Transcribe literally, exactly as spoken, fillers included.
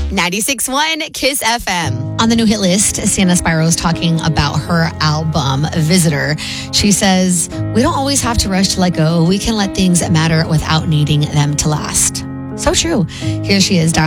ninety-six point one Kiss F M. On the new hit list, Sienna Spiro's talking about her album, Visitor. She says, we don't always have to rush to let go. We can let things matter without needing them to last. So true. Here she is,